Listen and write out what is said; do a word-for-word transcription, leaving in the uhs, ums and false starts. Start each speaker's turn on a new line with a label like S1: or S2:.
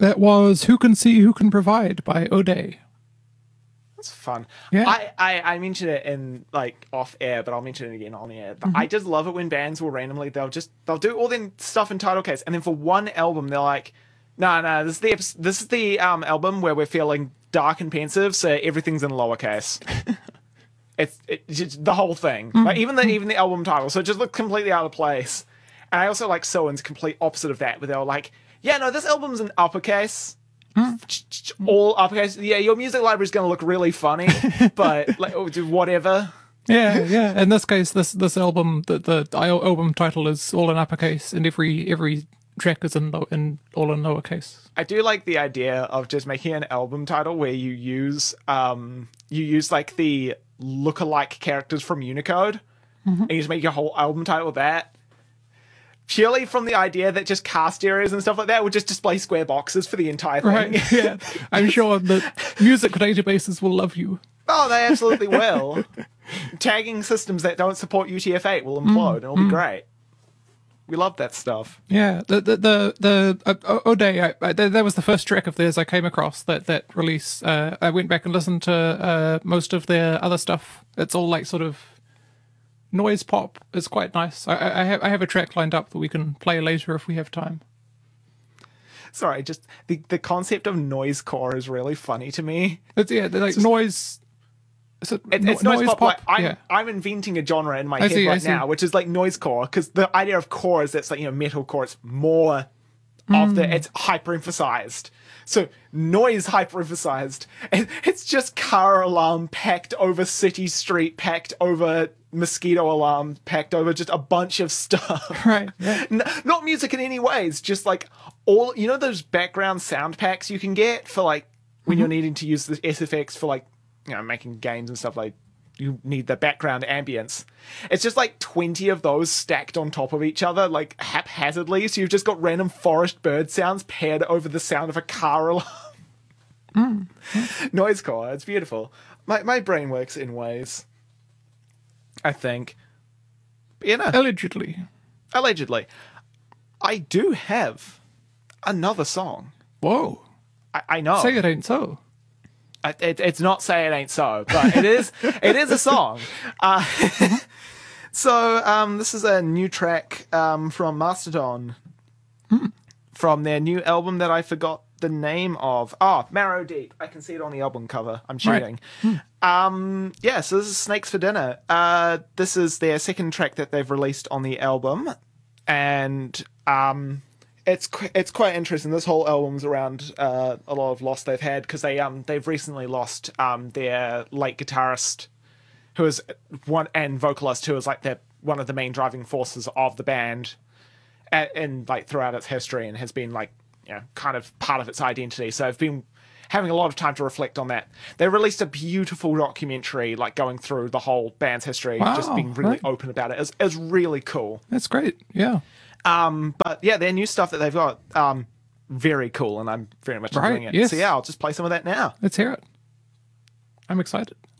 S1: That was Who Can See, Who Can Provide by O'Day.
S2: That's fun.
S1: Yeah.
S2: I, I, I mentioned it in like off air, but I'll mention it again on air. But
S1: Mm-hmm.
S2: I just love it when bands will randomly they'll just they'll do all their stuff in title case, and then for one album they're like, no, no, this is the episode, this is the um album where we're feeling dark and pensive, so everything's in lowercase. it's it's just the whole thing,
S1: Mm-hmm.
S2: like even the even the album title, so it just looks completely out of place. And I also like Soen's complete opposite of that, where they're like, yeah, no, this album's in uppercase. All uppercase. Yeah, your music library is going to look really funny, but like whatever.
S1: Yeah, yeah. In this case, this this album, the the album title is all in uppercase, and every every track is in low, in all in lowercase.
S2: I do like the idea of just making an album title where you use um you use like the lookalike characters from Unicode, mm-hmm. and you just make your whole album title with that. Purely from the idea that just cast areas and stuff like that would just display square boxes for the entire thing.
S1: Right, yeah. I'm sure that music databases will love you.
S2: Oh, they absolutely will. Tagging systems that don't support U T F eight will implode, mm, and it'll mm. be great. We love that stuff.
S1: Yeah, the the the, the uh, O'Day, I, I, that was the first track of theirs I came across, that, that release. Uh, I went back and listened to uh, most of their other stuff. It's all like sort of noise pop. Is quite nice. I, I have I have a track lined up that we can play later if we have time.
S2: Sorry, just the, the concept of noisecore is really funny to me.
S1: It's yeah, like it's just, noise. Is it,
S2: it,
S1: no,
S2: it's noise, noise pop. pop? Like, I'm
S1: yeah.
S2: I'm inventing a genre in my
S1: I
S2: head
S1: see,
S2: right now, which is like noisecore, because the idea of core is that's like, you know, metalcore. It's more mm. of the it's hyper emphasized. So noise hyper emphasized. It's just car alarm packed over city street, packed over mosquito alarm, packed over just a bunch of stuff.
S1: Right. Yeah.
S2: N- not music in any ways, just like all, you know, those background sound packs you can get for like when mm-hmm. you're needing to use the S F X for like, you know, making games and stuff, like you need the background ambience. It's just like twenty of those stacked on top of each other, like haphazardly. So you've just got random forest bird sounds paired over the sound of a car alarm.
S1: Mm.
S2: Noisecore, it's beautiful. My my brain works in ways, I think. But, you know,
S1: allegedly.
S2: Allegedly. I do have another song.
S1: Whoa.
S2: I, I know.
S1: Say it ain't so.
S2: It, it's not Say It Ain't So, but it is it is a song. Uh, so um, this is a new track um, from Mastodon
S1: hmm.
S2: from their new album that I forgot the name of. Oh, Marrow Deep. I can see it on the album cover. I'm cheating.
S1: Right.
S2: Hmm. Um, yeah, so this is Snakes for Dinner. Uh, this is their second track that they've released on the album, and um, it's qu- it's quite interesting. This whole album's around uh, a lot of loss they've had, because they um they've recently lost um their late guitarist, who is one, and vocalist, who is like their one of the main driving forces of the band, and, and like throughout its history, and has been like, you know, kind of part of its identity. So I've been having a lot of time to reflect on that. They released a beautiful documentary, like going through the whole band's history,
S1: wow,
S2: just being really
S1: right.
S2: open about it. It's, it's really cool.
S1: That's great. Yeah.
S2: Um, but yeah, their new stuff that they've got, um, very cool, and I'm very much
S1: right,
S2: enjoying it.
S1: Yes.
S2: So yeah, I'll just play some of that now.
S1: Let's hear it. I'm excited.